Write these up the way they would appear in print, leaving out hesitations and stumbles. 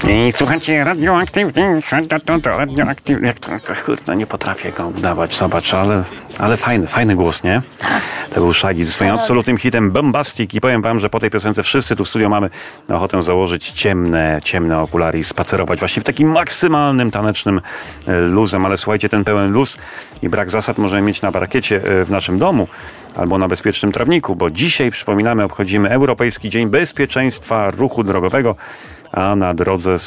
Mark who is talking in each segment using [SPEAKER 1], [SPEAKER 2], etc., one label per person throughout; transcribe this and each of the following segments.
[SPEAKER 1] I słuchajcie, radioaktywny, radioaktywny. Kurde, nie potrafię go udawać, zobacz, ale fajny głos, nie? To był Shaggy ze swoim absolutnym hitem Bombastic i powiem wam, że po tej piosence wszyscy tu w studiu mamy ochotę założyć ciemne okulary i spacerować właśnie w takim maksymalnym tanecznym luzem, ale słuchajcie, ten pełen luz i brak zasad możemy mieć na parkiecie w naszym domu albo na bezpiecznym trawniku, bo dzisiaj, przypominamy, obchodzimy Europejski Dzień Bezpieczeństwa Ruchu Drogowego, a na drodze,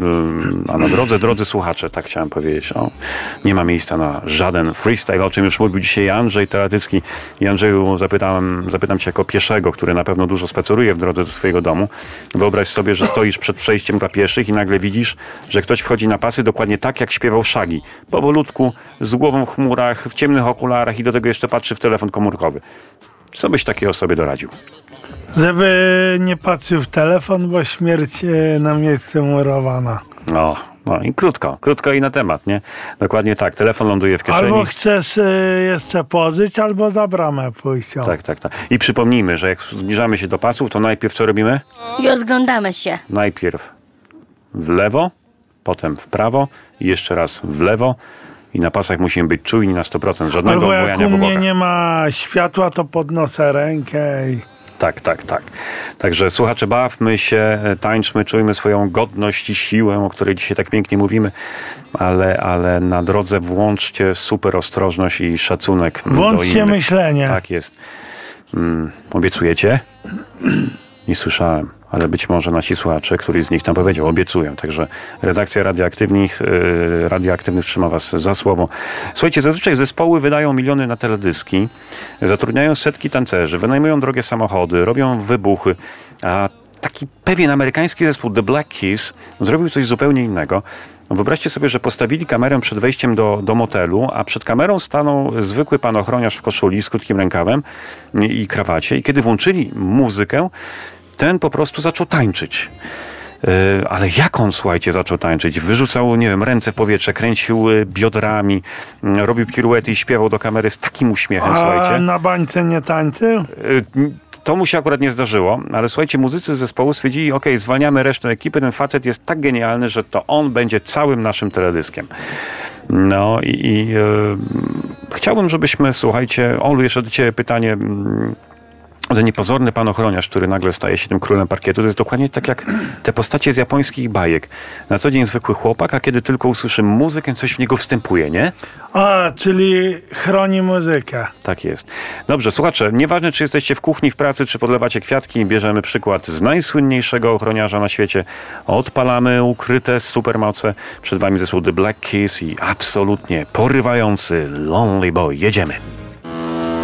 [SPEAKER 1] drodzy słuchacze, tak chciałem powiedzieć, nie ma miejsca na żaden freestyle, o czym już mówił dzisiaj Andrzej Teratycki. I Andrzeju, zapytam cię jako pieszego, który na pewno dużo spaceruje w drodze do swojego domu. Wyobraź sobie, że stoisz przed przejściem dla pieszych i nagle widzisz, że ktoś wchodzi na pasy dokładnie tak, jak śpiewał Shaggy. Powolutku, z głową w chmurach, w ciemnych okularach i do tego jeszcze patrzy w telefon komórkowy. Co byś takiej osobie doradził?
[SPEAKER 2] Żeby nie patrzył w telefon, bo śmierć na miejscu murowana.
[SPEAKER 1] No i krótko i na temat, nie? Dokładnie tak, telefon ląduje w kieszeni.
[SPEAKER 2] Albo chcesz jeszcze pożyć, albo za bramę pójść.
[SPEAKER 1] Tak. I przypomnijmy, że jak zbliżamy się do pasów, to najpierw co robimy?
[SPEAKER 3] I rozglądamy się.
[SPEAKER 1] Najpierw w lewo, potem w prawo i jeszcze raz w lewo. I na pasach musimy być czujni na 100%. Żadnego
[SPEAKER 2] albo jak
[SPEAKER 1] bojania
[SPEAKER 2] u
[SPEAKER 1] w
[SPEAKER 2] mnie
[SPEAKER 1] bokach.
[SPEAKER 2] nie ma światła, to podnoszę rękę i...
[SPEAKER 1] Tak. Także słuchacze, bawmy się, tańczmy, czujmy swoją godność i siłę, o której dzisiaj tak pięknie mówimy, ale na drodze włączcie super ostrożność i szacunek do
[SPEAKER 2] Włączcie
[SPEAKER 1] innych.
[SPEAKER 2] myślenie.
[SPEAKER 1] Tak jest. Obiecujecie? Nie słyszałem, ale być może nasi słuchacze, któryś z nich tam powiedział, obiecują. Także redakcja radioaktywnych trzyma was za słowo. Słuchajcie, zazwyczaj zespoły wydają miliony na teledyski, zatrudniają setki tancerzy, wynajmują drogie samochody, robią wybuchy, a taki pewien amerykański zespół The Black Keys zrobił coś zupełnie innego. Wyobraźcie sobie, że postawili kamerę przed wejściem do motelu, a przed kamerą stanął zwykły pan ochroniarz w koszuli z krótkim rękawem i krawacie. I kiedy włączyli muzykę, ten po prostu zaczął tańczyć. Ale jak on, słuchajcie, zaczął tańczyć? Wyrzucał, ręce w powietrze, kręcił biodrami, robił piruety i śpiewał do kamery z takim uśmiechem, słuchajcie.
[SPEAKER 2] A na bańce nie tańczył?
[SPEAKER 1] To mu się akurat nie zdarzyło, ale słuchajcie, muzycy z zespołu stwierdzili, zwalniamy resztę ekipy, ten facet jest tak genialny, że to on będzie całym naszym teledyskiem. No i chciałbym, żebyśmy, słuchajcie, Olu, jeszcze do ciebie pytanie. Ten niepozorny pan ochroniarz, który nagle staje się tym królem parkietu, to jest dokładnie tak jak te postacie z japońskich bajek. Na co dzień zwykły chłopak, a kiedy tylko usłyszy muzykę, coś w niego wstępuje, nie?
[SPEAKER 2] Czyli chroni muzykę.
[SPEAKER 1] Tak jest. Dobrze, słuchacze, nieważne czy jesteście w kuchni, w pracy, czy podlewacie kwiatki, bierzemy przykład z najsłynniejszego ochroniarza na świecie. Odpalamy ukryte supermoce. Przed wami zespół The Black Keys i absolutnie porywający Lonely Boy. Jedziemy.